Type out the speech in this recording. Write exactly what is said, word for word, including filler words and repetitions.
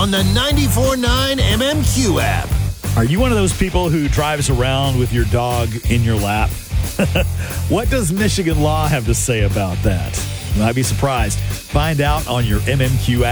on the ninety-four point nine M M Q app. Are you one of those people who drives around with your dog in your lap? What does Michigan law have to say about that? You might be surprised. Find out on your M M Q app.